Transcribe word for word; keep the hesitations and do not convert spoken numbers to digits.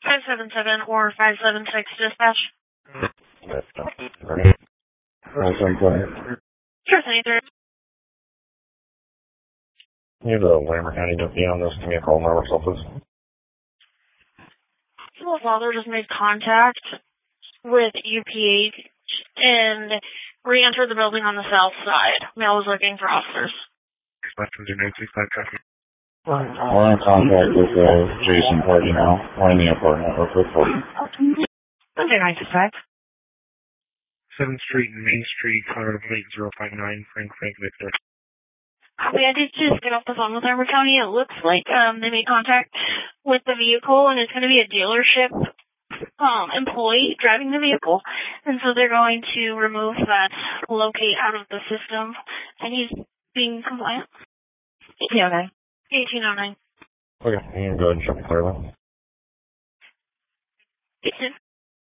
five seven seven or five seven six dispatch. That's not right. five seven seven. Sure thing, sir. You have the Lambert County deputy on this. Give me a call number, please. My father just made contact with U P H and re-entered the building on the south side. Male was looking for officers. We're in contact with uh, Jason Party now. We're in the apartment. We're quick for you. Sunday nine to five. seventh Street and Main Street, Colorado Plate zero five nine, Frank Frank Victor. I mean, I did just get off the phone with Lambert County. It looks like um, they made contact with the vehicle, and it's going to be a dealership um, employee driving the vehicle. And so they're going to remove that locate out of the system, and he's being compliant. eighteen oh nine. eighteen oh nine. Okay, you can go ahead and check the clear line. eighteen